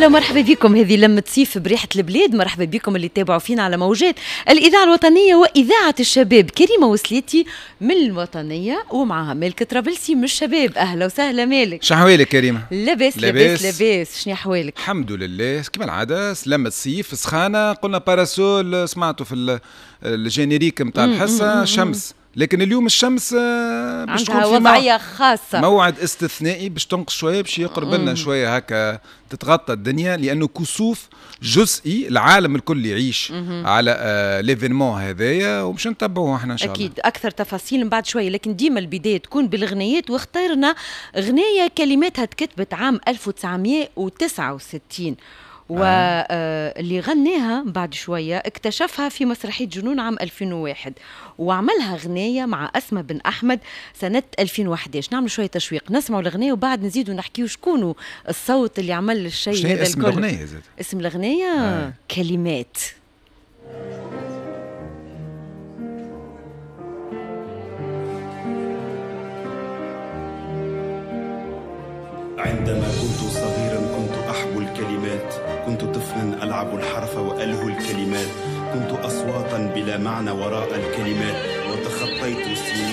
أهلا ومرحبا بكم. هذه لمة صيف بريحة البلاد. مرحبا بكم اللي تابعوا فينا على موجات الإذاعة الوطنية وإذاعة الشباب. كريمة وسليتي من الوطنية ومعها مالك طرابلسي من الشباب. أهلا وسهلا مالك. شحوالك كريمة؟ لاباس لاباس لاباس. شنو أحوالك؟ الحمد لله كما العادة. لمة صيف سخانة. قلنا باراسول، سمعتوا في الجينيريك متاع الحصة شمس، لكن اليوم الشمس باش تكون في وضعية خاصة، موعد استثنائي باش تنقص شوية، باش يقرب لنا شوية هكا تتغطى الدنيا، لأنه كسوف جزئي العالم الكل يعيش على ليفينمون هذايا، ومش نتبعوه احنا ان شاء الله. اكيد اكثر تفاصيل من بعد شوية، لكن ديما البداية تكون بالغنيات، واخترنا غنية كلماتها تكتبت عام 1969 واللي غناها بعد شوية اكتشفها في مسرحية جنون عام 2001، وعملها غنية مع أسماء بن أحمد سنة 2011. نعمل شوية تشويق، نسمعوا الغنية وبعد نزيدوا نحكيو شكونه الصوت اللي عمل الشيء هذا. اسم الغنية زاد؟ اسم الغنية كلمات. عندما كنت صغيرا كنت أحبو الكلمات، كنت طفلا ألعب الحرف وألهو الكلمات، كنت أصواتا بلا معنى وراء الكلمات، وتخطيت سنين